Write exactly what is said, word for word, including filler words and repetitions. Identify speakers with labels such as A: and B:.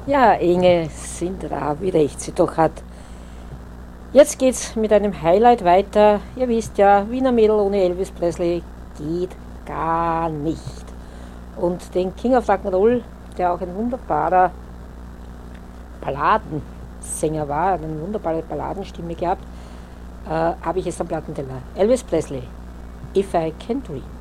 A: Ja, Inge Sindra, wie recht sie doch hat. Jetzt geht's mit einem Highlight weiter. Ihr wisst ja, Wiener Mädel ohne Elvis Presley geht gar nicht. Und den King of Rock'n'Roll, der auch ein wunderbarer Balladensänger war, eine wunderbare Balladenstimme gehabt, äh, habe ich jetzt am Plattenteller. Elvis Presley, If I Can Dream.